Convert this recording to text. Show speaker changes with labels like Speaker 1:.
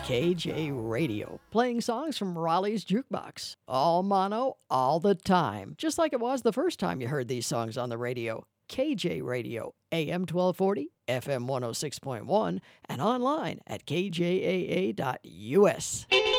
Speaker 1: KJ Radio, playing songs from Raleigh's Jukebox. All mono, all the time. Just like it was the first time you heard these songs on the radio. KJ Radio, AM 1240, FM 106.1, and online at kjaa.us.